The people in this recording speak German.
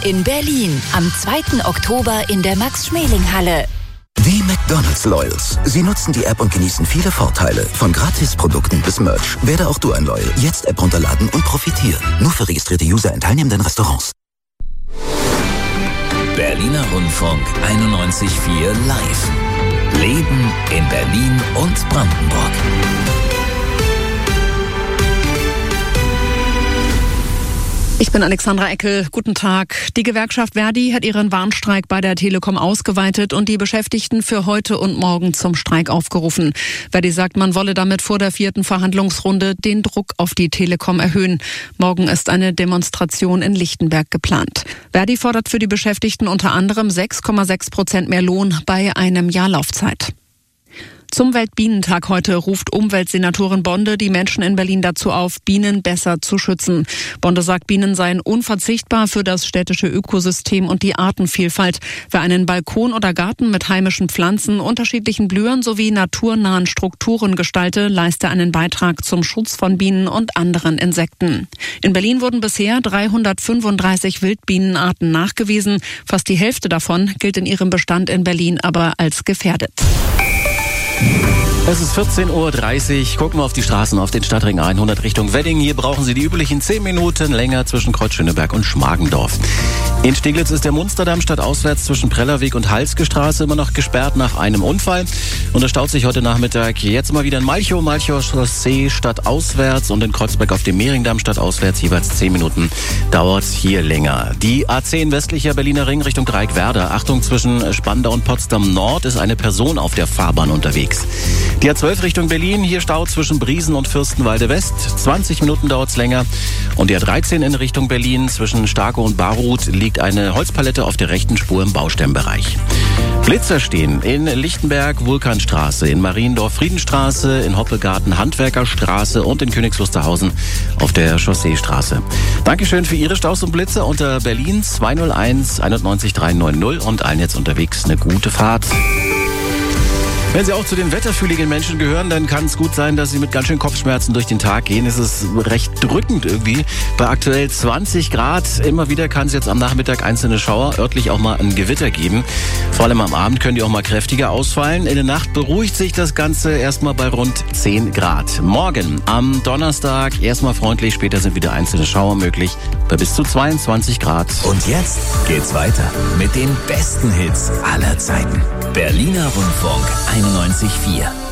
in Berlin. Am 2. Oktober in der Max-Schmeling-Halle. Die McDonald's Loyals. Sie nutzen die App und genießen viele Vorteile. Von Gratisprodukten bis Merch. Werde auch du ein Loyal. Jetzt App runterladen und profitieren. Nur für registrierte User in teilnehmenden Restaurants. Berliner Rundfunk 91.4 Live. Leben in Berlin und Brandenburg. Ich bin Alexandra Eckel. Guten Tag. Die Gewerkschaft Verdi hat ihren Warnstreik bei der Telekom ausgeweitet und die Beschäftigten für heute und morgen zum Streik aufgerufen. Verdi sagt, man wolle damit vor der 4. Verhandlungsrunde den Druck auf die Telekom erhöhen. Morgen ist eine Demonstration in Lichtenberg geplant. Verdi fordert für die Beschäftigten unter anderem 6,6% mehr Lohn bei einem Jahr Laufzeit. Zum Weltbienentag heute ruft Umweltsenatorin Bonde die Menschen in Berlin dazu auf, Bienen besser zu schützen. Bonde sagt, Bienen seien unverzichtbar für das städtische Ökosystem und die Artenvielfalt. Wer einen Balkon oder Garten mit heimischen Pflanzen, unterschiedlichen Blühen sowie naturnahen Strukturen gestalte, leiste einen Beitrag zum Schutz von Bienen und anderen Insekten. In Berlin wurden bisher 335 Wildbienenarten nachgewiesen. Fast die Hälfte davon gilt in ihrem Bestand in Berlin aber als gefährdet. Es ist 14.30 Uhr. Gucken wir auf die Straßen auf den Stadtring 100 Richtung Wedding. Hier brauchen Sie die üblichen 10 Minuten länger zwischen Kreuz-Schöneberg und Schmargendorf. In Steglitz ist der Munsterdamm stadtauswärts zwischen Prellerweg und Halsgestraße immer noch gesperrt nach einem Unfall. Und es staut sich heute Nachmittag jetzt mal wieder in Malchow Chaussee stadtauswärts und in Kreuzberg auf dem Mehringdamm stadtauswärts jeweils 10 Minuten dauert hier länger. Die A10 westlicher Berliner Ring Richtung Dreieckwerder. Achtung, zwischen Spandau und Potsdam Nord ist eine Person auf der Fahrbahn unterwegs. Die A12 Richtung Berlin, hier Stau zwischen Briesen und Fürstenwalde West. 20 Minuten dauert's länger. Und die A13 in Richtung Berlin zwischen Starkow und Barruth liegt eine Holzpalette auf der rechten Spur im Bausteinbereich. Blitzer stehen in Lichtenberg, Vulkanstraße, in Mariendorf, Friedenstraße, in Hoppegarten, Handwerkerstraße und in Königs Wusterhausen auf der Chausseestraße. Dankeschön für Ihre Staus und Blitzer unter Berlin 201 91 390 und allen jetzt unterwegs eine gute Fahrt. Wenn Sie auch zu den wetterfühligen Menschen gehören, dann kann es gut sein, dass Sie mit ganz schön Kopfschmerzen durch den Tag gehen. Es ist recht drückend irgendwie. Bei aktuell 20 Grad. Immer wieder kann es jetzt am Nachmittag einzelne Schauer, örtlich auch mal ein Gewitter geben. Vor allem am Abend können die auch mal kräftiger ausfallen. In der Nacht beruhigt sich das Ganze erstmal bei rund 10 Grad. Morgen am Donnerstag erstmal freundlich, später sind wieder einzelne Schauer möglich bei bis zu 22 Grad. Und jetzt geht's weiter mit den besten Hits aller Zeiten. Berliner Rundfunk 91.4.